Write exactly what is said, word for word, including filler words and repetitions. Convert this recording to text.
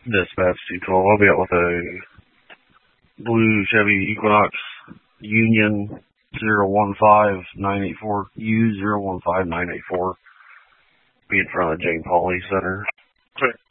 Dispatch two twelve. I'll be out with a blue Chevy Equinox Union zero one five nine eight four. U zero one five nine eight four. Be in front of the Jane Pauley Center. Okay.